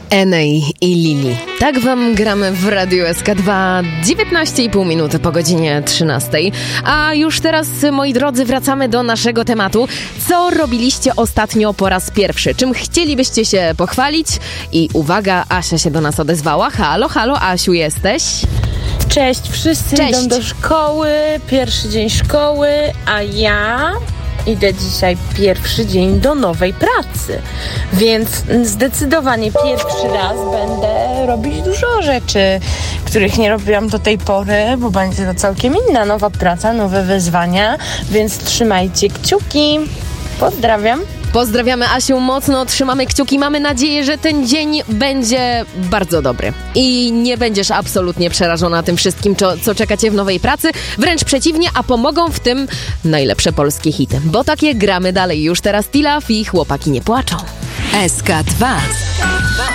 Enej i Lili. Tak wam gramy w Radiu SK2 19,5 minuty po godzinie 13. A już teraz, moi drodzy, wracamy do naszego tematu. Co robiliście ostatnio po raz pierwszy? Czym chcielibyście się pochwalić? I uwaga, Asia się do nas odezwała. Halo, halo, Asiu, jesteś? Cześć, wszyscy idą do szkoły, pierwszy dzień szkoły, a ja idę dzisiaj pierwszy dzień do nowej pracy, więc zdecydowanie pierwszy raz będę robić dużo rzeczy, których nie robiłam do tej pory, bo będzie to całkiem inna nowa praca, nowe wyzwania, więc trzymajcie kciuki. Pozdrawiam. Pozdrawiamy Asiu, mocno trzymamy kciuki. Mamy nadzieję, że ten dzień będzie bardzo dobry i nie będziesz absolutnie przerażona tym wszystkim, co czeka cię w nowej pracy. Wręcz przeciwnie, a pomogą w tym najlepsze polskie hity. Bo takie gramy dalej. Już teraz Tilaf i Chłopaki nie płaczą. SK2